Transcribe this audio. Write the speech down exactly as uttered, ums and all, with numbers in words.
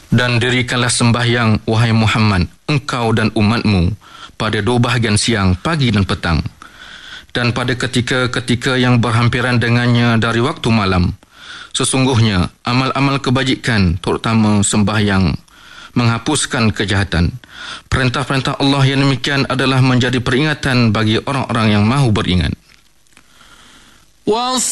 Dan dirikanlah sembahyang, wahai Muhammad, engkau dan umatmu, pada dua bahagian siang, pagi dan petang. Dan pada ketika-ketika yang berhampiran dengannya dari waktu malam. Sesungguhnya, amal-amal kebajikan, terutama sembahyang, menghapuskan kejahatan. Perintah-perintah Allah yang demikian adalah menjadi peringatan bagi orang-orang yang mahu beringat.